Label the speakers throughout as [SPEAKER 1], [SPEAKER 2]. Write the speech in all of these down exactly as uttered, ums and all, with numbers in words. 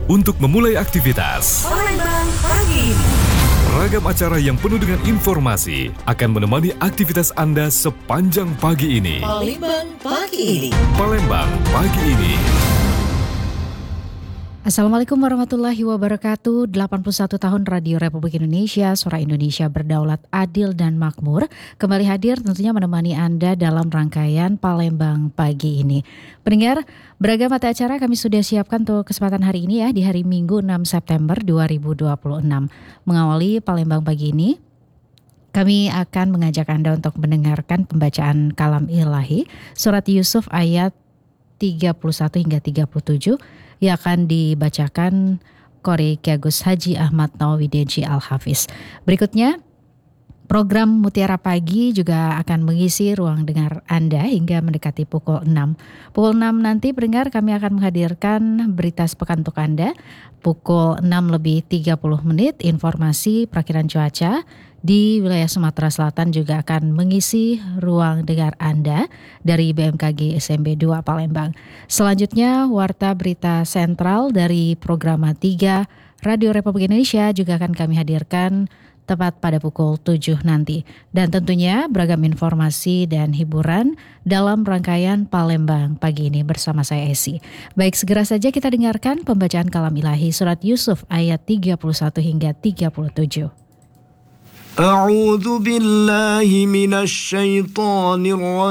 [SPEAKER 1] untuk memulai aktivitas.
[SPEAKER 2] Palembang pagi ini.
[SPEAKER 1] Ragam acara yang penuh dengan informasi akan menemani aktivitas Anda sepanjang pagi ini.
[SPEAKER 2] Palembang pagi ini.
[SPEAKER 1] Palembang pagi ini.
[SPEAKER 3] Assalamualaikum warahmatullahi wabarakatuh. delapan puluh satu tahun Radio Republik Indonesia, Suara Indonesia berdaulat, adil dan makmur, kembali hadir tentunya menemani Anda dalam rangkaian Palembang pagi ini. Pendengar, beragam mata acara kami sudah siapkan untuk kesempatan hari ini ya, di hari Minggu enam September dua ribu dua puluh enam. Mengawali Palembang pagi ini, kami akan mengajak Anda untuk mendengarkan pembacaan kalam ilahi surat Yusuf ayat tiga puluh satu hingga tiga puluh tujuh yang akan dibacakan Qori Kiai Agus Haji Ahmad Nawawi Deji Al-Hafiz. Berikutnya, program Mutiara Pagi juga akan mengisi ruang dengar Anda hingga mendekati pukul enam. Pukul enam nanti pendengar kami akan menghadirkan berita sepekan untuk Anda. Pukul enam lebih tiga puluh menit informasi perakiran cuaca di wilayah Sumatera Selatan juga akan mengisi ruang dengar Anda dari B M K G S M B dua Palembang. Selanjutnya Warta Berita Sentral dari Program tiga Radio Republik Indonesia juga akan kami hadirkan tepat pada pukul tujuh nanti. Dan tentunya beragam informasi dan hiburan dalam rangkaian Palembang pagi ini bersama saya Esi. Baik, segera saja kita dengarkan pembacaan kalam ilahi surat Yusuf ayat tiga puluh satu hingga tiga puluh tujuh.
[SPEAKER 4] أعوذ بالله من الشيطان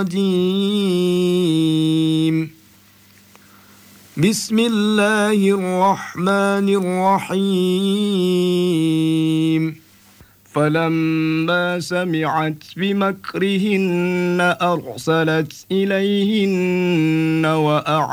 [SPEAKER 4] الرجيم بسم الله الرحمن الرحيم فلما سمعت بمكرهن أرسلت إليهن وأعلنت